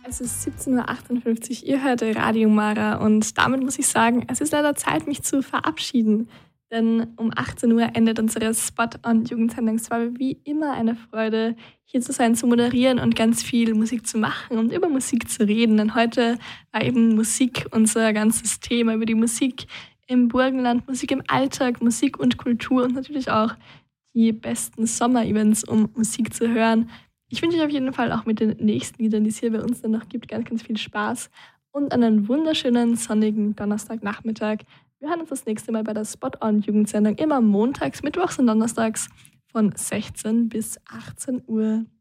Es ist 17:58 Uhr, ihr hört Radio Mara und damit muss ich sagen, es ist leider Zeit, mich zu verabschieden. Denn um 18 Uhr endet unsere Spot-on-Jugendsendung. Es war wie immer eine Freude, hier zu sein, zu moderieren und ganz viel Musik zu machen und über Musik zu reden. Denn heute war eben Musik unser ganzes Thema, über die Musik im Burgenland, Musik im Alltag, Musik und Kultur und natürlich auch die besten Sommer-Events, um Musik zu hören. Ich wünsche euch auf jeden Fall auch mit den nächsten Liedern, die es hier bei uns dann noch gibt, ganz, ganz viel Spaß und einen wunderschönen sonnigen Donnerstagnachmittag. Wir hören uns das nächste Mal bei der Spot-on-Jugendsendung immer montags, mittwochs und donnerstags von 16 bis 18 Uhr.